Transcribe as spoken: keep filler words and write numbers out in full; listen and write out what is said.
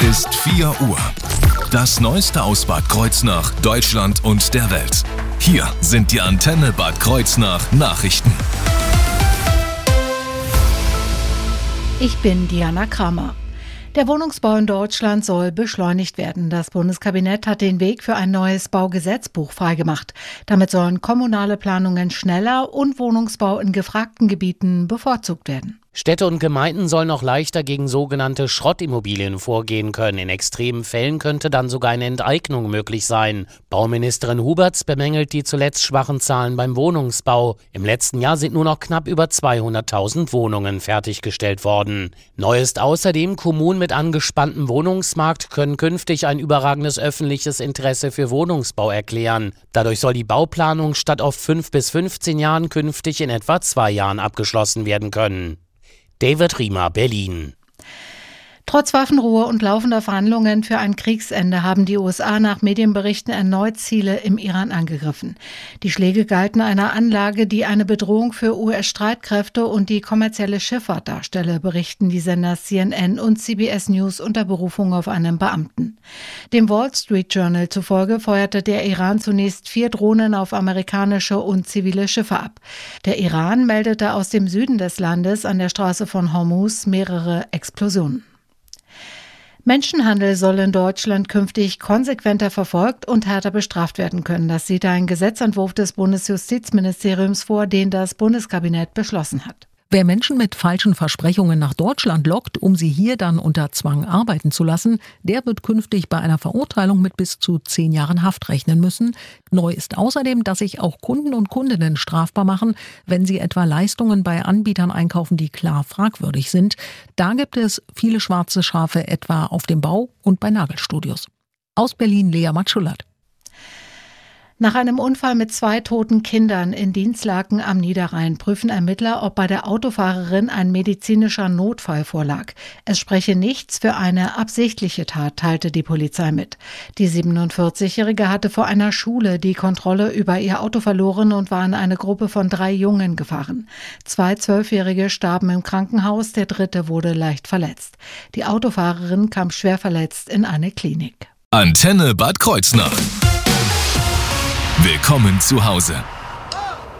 ist vier Uhr. Das Neueste aus Bad Kreuznach, Deutschland und der Welt. Hier sind die Antenne Bad Kreuznach Nachrichten. Ich bin Diana Kramer. Der Wohnungsbau in Deutschland soll beschleunigt werden. Das Bundeskabinett hat den Weg für ein neues Baugesetzbuch freigemacht. Damit sollen kommunale Planungen schneller und Wohnungsbau in gefragten Gebieten bevorzugt werden. Städte und Gemeinden sollen noch leichter gegen sogenannte Schrottimmobilien vorgehen können. In extremen Fällen könnte dann sogar eine Enteignung möglich sein. Bauministerin Huberts bemängelt die zuletzt schwachen Zahlen beim Wohnungsbau. Im letzten Jahr sind nur noch knapp über zweihunderttausend Wohnungen fertiggestellt worden. Neu ist außerdem, Kommunen mit angespanntem Wohnungsmarkt können künftig ein überragendes öffentliches Interesse für Wohnungsbau erklären. Dadurch soll die Bauplanung statt auf fünf bis fünfzehn Jahren künftig in etwa zwei Jahren abgeschlossen werden können. David Riemer, Berlin. Trotz Waffenruhe und laufender Verhandlungen für ein Kriegsende haben die U S A nach Medienberichten erneut Ziele im Iran angegriffen. Die Schläge galten einer Anlage, die eine Bedrohung für U S-Streitkräfte und die kommerzielle Schifffahrt darstelle, berichten die Sender C N N und C B S News unter Berufung auf einen Beamten. Dem Wall Street Journal zufolge feuerte der Iran zunächst vier Drohnen auf amerikanische und zivile Schiffe ab. Der Iran meldete aus dem Süden des Landes an der Straße von Hormuz mehrere Explosionen. Menschenhandel soll in Deutschland künftig konsequenter verfolgt und härter bestraft werden können. Das sieht ein Gesetzentwurf des Bundesjustizministeriums vor, den das Bundeskabinett beschlossen hat. Wer Menschen mit falschen Versprechungen nach Deutschland lockt, um sie hier dann unter Zwang arbeiten zu lassen, der wird künftig bei einer Verurteilung mit bis zu zehn Jahren Haft rechnen müssen. Neu ist außerdem, dass sich auch Kunden und Kundinnen strafbar machen, wenn sie etwa Leistungen bei Anbietern einkaufen, die klar fragwürdig sind. Da gibt es viele schwarze Schafe, etwa auf dem Bau und bei Nagelstudios. Aus Berlin, Lea Matschulat. Nach einem Unfall mit zwei toten Kindern in Dinslaken am Niederrhein prüfen Ermittler, ob bei der Autofahrerin ein medizinischer Notfall vorlag. Es spreche nichts für eine absichtliche Tat, teilte die Polizei mit. Die siebenundvierzigjährige hatte vor einer Schule die Kontrolle über ihr Auto verloren und war in eine Gruppe von drei Jungen gefahren. Zwei Zwölfjährige starben im Krankenhaus, der dritte wurde leicht verletzt. Die Autofahrerin kam schwer verletzt in eine Klinik. Antenne Bad Kreuznach. Willkommen zu Hause.